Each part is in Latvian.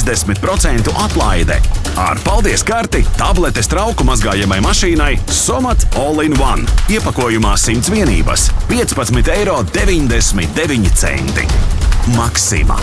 50% atlaide. Ar paldies karti tabletes trauku mazgājamai mašīnai Somat All-in-One. Iepakojumā 100 vienības. 15,99 €. Maxima.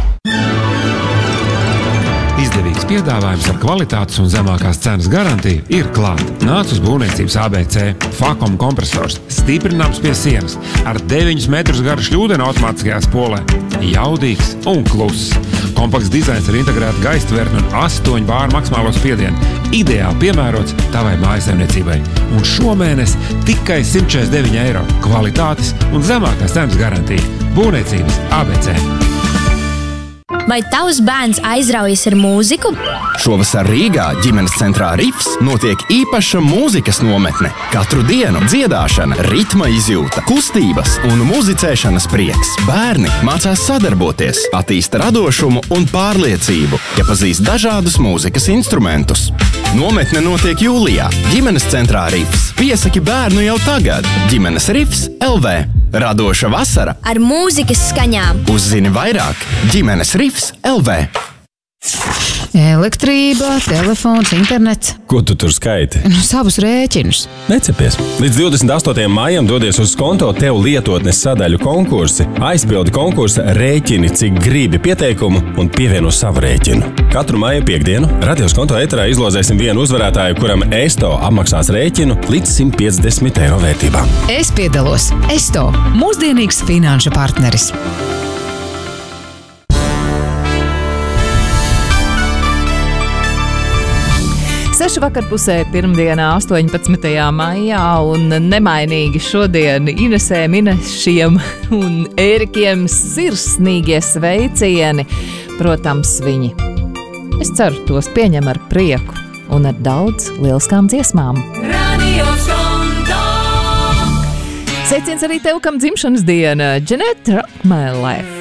Izdevīgs piedāvājums ar kvalitātes un zemākās cenas garantiju ir klāt. Nāc uz būvniecības ABC. Fakom kompresors, stiprināms pie sienas, ar 9 metrus garu šļūdeni automātiskajā spolē. Jaudīgs un kluss. Kompakts dizains ar integrētu gaistvertni un 8 bāru maksimālo spiedienu. Ideāli piemērots tavai mājasemniecībai. Un šomēnes tikai 149 €. Kvalitātes un zemākās cenas garantija. Būvniecības ABC. Vai tavs bērns aizraujas ar mūziku? Šovasar Rīgā ģimenes centrā Rifs notiek īpaša mūzikas nometne. Katru dienu dziedāšana, ritma izjūta, kustības un muzicēšanas prieks. Bērni mācās sadarboties, attīsta radošumu un pārliecību, iepazīst dažādus mūzikas instrumentus. Nometne notiek jūlijā. Ģimenes centrā Rifs. Piesaki bērnu jau tagad. Ģimenes Rifs LV. Radoša vasara Ar mūzikas skaņām. Uzzini vairāk ģimenes Rifs LV. Elektrība, telefons, internets. Ko tu tur skaiti? Savus rēķinus. Necepies. Līdz 28. maijam dodies uz konto tev lietotnes sadaļu konkursi, aizpildi konkursa rēķini, cik gribi pieteikumu un pievieno savu rēķinu. Katru maija piekdienu Radios konto ēterā izlozēsim vienu uzvarētāju, kuram ESTO apmaksās rēķinu līdz 150 € vērtībā. Es piedalos. ESTO – mūsdienīgs finanšu partneris. Sešu vakarpusē pirmdienā 18. maijā un nemainīgi šodien Inesēm, Inešiem un Ērikiem sirsnīgie sveicieni. Protams, viņi. Es ceru, tos pieņem ar prieku un ar daudz lieliskām dziesmām. Sveiciens arī tev, kam dzimšanas diena, Jeanette Rock My Life.